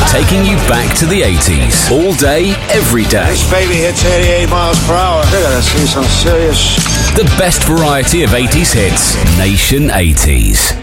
taking you back to the 80s. All day, every day. This baby hits 88 miles per hour. They're gonna see some serious... The best variety of 80s hits. Nation 80s.